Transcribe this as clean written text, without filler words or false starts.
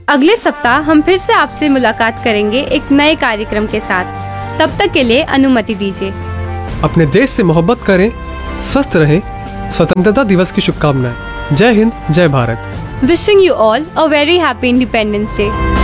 अगले सप्ताह हम फिर से आपसे मुलाकात करेंगे एक नए कार्यक्रम के साथ। तब तक के लिए अनुमति दीजिए। अपने देश से मोहब्बत करें, स्वस्थ रहें। स्वतंत्रता दिवस की शुभकामनाएं। जय हिंद, जय Bharat. Wishing you all a very happy Independence Day.